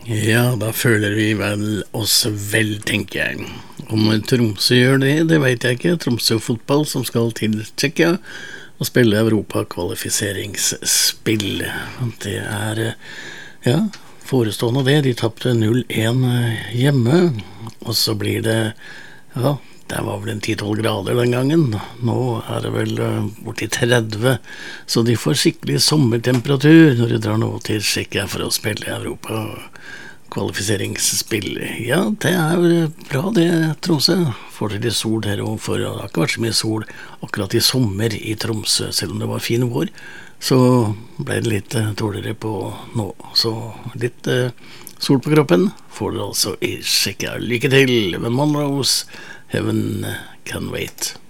Ja, da føler vi vel oss vel, tenker jeg. Om Tromsø gjør det, det vet jeg ikke. Tromsø fotball som skal til Tsjekkia og spille Europa-kvalifiseringsspill. Det ja, forestående det. De tappte 0-1 hjemme, og så blir det, ja, det var vel en 10-12 grader den gangen. Nå det vel borti 30, så de får skikkelig sommertemperatur når de drar nå til Tsjekkia for å spille Europa kvalifiseringsspill. Ja, det bra det, Tromsø. Får til litt sol her, og det har ikke vært så mye sol akkurat i sommer i Tromsø, selv om det var fin vår, så ble det litt dårligere på nå. Så litt sol på kroppen får dere altså i Tsjekkia. Lykke til, The Monroes, Heaven Can Wait.